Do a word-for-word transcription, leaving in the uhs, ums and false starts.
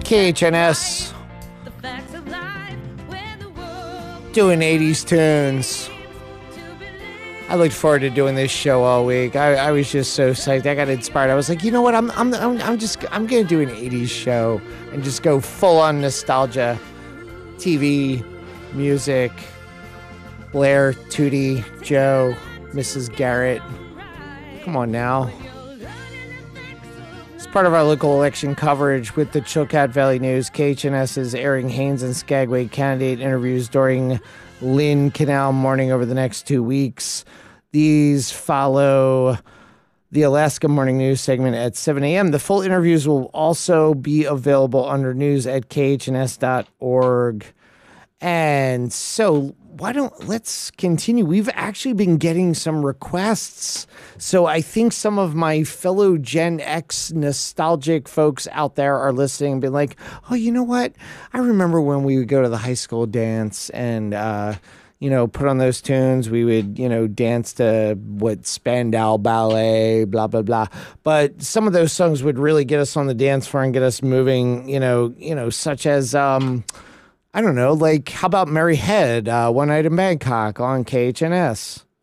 K H N S. Doing eighties tunes. I looked forward to doing this show all week. I, I was just so psyched. I got inspired. I was like, you know what? I'm I'm I'm, I'm just I'm gonna do an eighties show and just go full on nostalgia. T V, music, Blair, Tootie, Joe, Missus Garrett. Come on now. It's part of our local election coverage with the Chilkat Valley News. K H N S is airing Haines and Skagway candidate interviews during Lynn Canal Morning over the next two weeks. These follow the Alaska Morning News segment at seven a.m. The full interviews will also be available under news at K H N S dot org. And so why don't let's continue. We've actually been getting some requests. So I think some of my fellow Gen X nostalgic folks out there are listening and being like, oh, you know what? I remember when we would go to the high school dance and, uh, you know, put on those tunes. We would, you know, dance to what Spandau Ballet, blah, blah, blah. But some of those songs would really get us on the dance floor and get us moving, you know, you know, such as, um, I don't know, like, how about Mary Head, uh, One Night in Bangkok on K H N S?